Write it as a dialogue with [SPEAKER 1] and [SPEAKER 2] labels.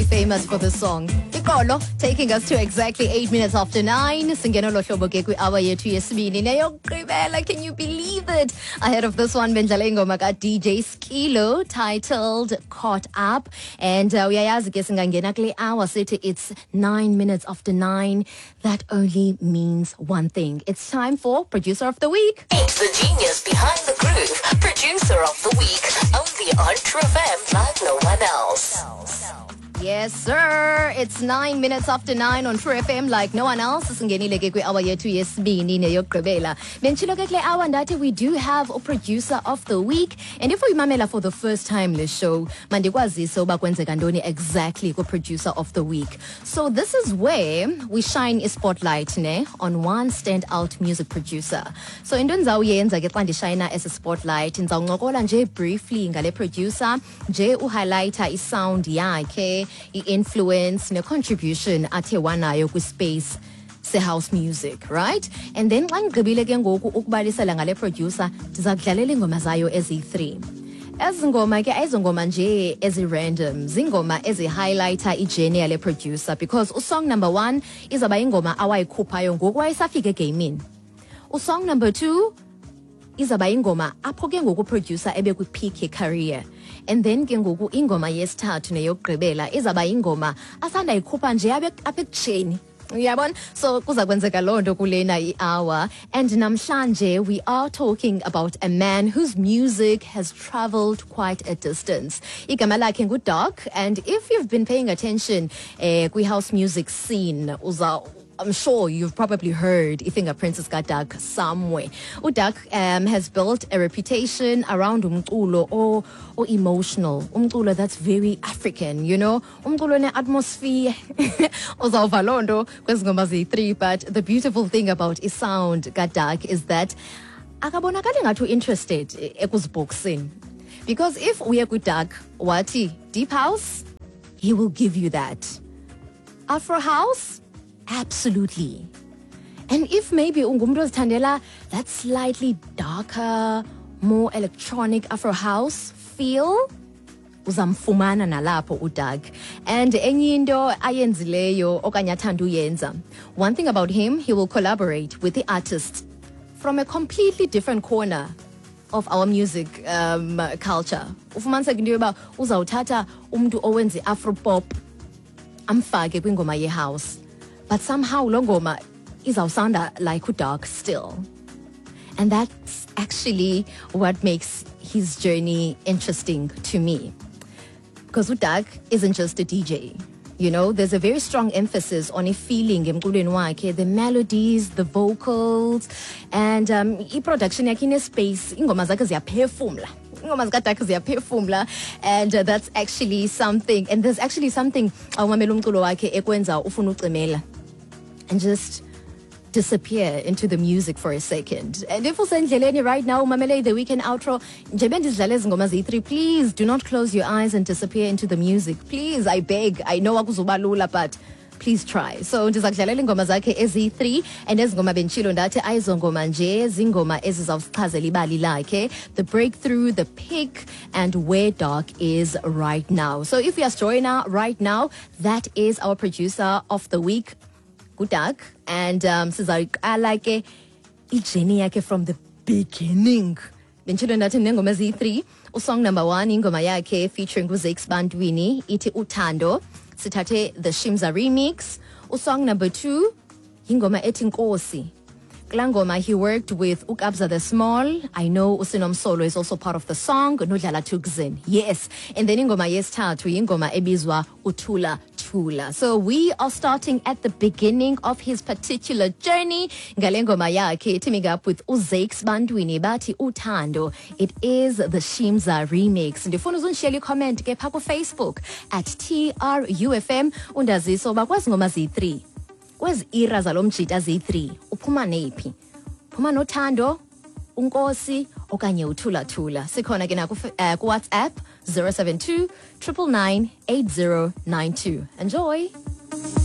[SPEAKER 1] famous for this song. Ikolo, taking us to exactly 8 minutes after 9. Singeno lo hlobo ke kwi-hour yethu yesibini neyokugqibela. Can you believe it? Ahead of this one, bendlale ingoma ka DJ Skilo titled Caught Up. And uyayazi ke singangena kule hour sithi it's 9 minutes after 9. That only means one thing. It's time for Producer of the Week.
[SPEAKER 2] It's the genius behind the groove. Producer of the Week. Only on True FM like no one else.
[SPEAKER 1] Yes, sir. It's 9 minutes after 9 on True FM like no one else. Singenile ke kwi-hour yethu yesibini neyokugqibela. Benchilo ke kule hour ndathi we do have a Producer of the Week. And if uyimamela for the first time this show, mandikwazise uba kwenzeka ntoni exactly ku-Producer of the Week. So this is where we shine a spotlight on one standout music producer. So into ndizawuyenza ke xa ndishayina as a spotlight, ndizawuncokola nje briefly ngale producer, nje uhighlighter i-sound yakhe, i-influence ne-contribution athe wanayo kwi-space se-house music, right? And then xa ngigqibile ke ngoku ukubalisela ngale producer, ndiza kudlalela iingoma zayo eziyi-3. Ezi ngoma ke ayizongoma nje ezi-random, zingoma ezi-highlighter ijeni yale producer, because usong number 1 izawuba ingoma awayikhuphayo ngoku wayesafika egamini. Usong number 2 izawuba ingoma apho ke ngoku producer ebekwi-peak ye-career. And then ke ngoku ingoma yesithathu neyokugqibela izawuba ingoma asanda yikhupha nje apha ekutsheni. Uyabona? So kuza kwenzeka loo nto kulena i-hour. And namhlanje we are talking about a man whose music has traveled quite a distance. Igama lakhe nguDoc, and if you've been paying attention kwi-house music scene, I'm sure you've probably heard ifinger Princess Doc somewhere. Doc has built a reputation around umculo or emotional. Umculo that's very African, you know. Umculo ne atmosphere. Uzawuva loo nto kwezi ngoma ziyi-3, but the beautiful thing about his sound Doc is that akabonakali ngathi interested ekuzibhokisini. Because if uye kuDoc wathi deep house, he will give you that. Afro house, absolutely. And if maybe ungumntu ozithandela that slightly darker, more electronic Afro house feel, uzamfumana nalapho uDoc. And enye into ayenzileyo okanye athanda uyenza, one thing about him, he will collaborate with the artists from a completely different corner of our music culture. Ufumaniseka into yoba uzawuthatha umntu owenza Afro pop amfake kwingoma ye-house, but somehow lo ngoma izawusanda like uDoc still. And that's actually what makes his journey interesting to me. Because uDoc isn't just a DJ. You know, there's a very strong emphasis on a feeling emculweni wakhe, the melodies, the vocals, and i-production yakhe ine-space, ingoma zakhe ziyaphefumla. Ingoma zikaDoc ziyaphefumla, and that's actually something, and there's actually something awumamela umculo wakhe ekwenza ufuna ucimela and just disappear into the music for a second. And if usendleleni right now umamele the weekend outro, njebe ndizidlala ezi ngoma ziyi-3, please do not close your eyes and disappear into the music. Please, I beg. I know akuzuba lula, but please try. So ndiza kudlalela ingoma zakhe eziyi-3, and ezi ngoma bentshilo ndathi ayizongoma nje zingoma ezizawusichazela ibali lakhe, the breakthrough, the pick, and where Doc is right now. So if you are joining right now, that is our Producer of the Week, uDoc. And sizawuqala ke ijeni yakhe from the beginning. Bentshilo ndathi nengoma eziyi-3. Usong number 1 ingoma yakhe featuring uZakes Bantwini ithi Uthando, sithathe the Shimza remix. Usong number 2 ingoma ethi Nkosi. Kula ngoma he worked with uKabza the Small. I know uSinomsolo is also part of the song, Nodlala Thukzin. Yes. And then ingoma yesithathu ingoma ebizwa Uthula Thula. So we are starting at the beginning of his particular journey. Ngale ngoma yakhe teaming up with uZakes Bantwini bathi Uthando. It is the Shimza remix. Ndifuna uzundishiyele comment ke pha ku Facebook at TRUFM undaziso ba kwezi ngoma ziyi-3. Kwezi era zalomjita ziyi-3 uphuma nephi? Phuma nothando, unkosi okanye uthula thula. Sikhona ke na ku WhatsApp 072 999 8092. Enjoy.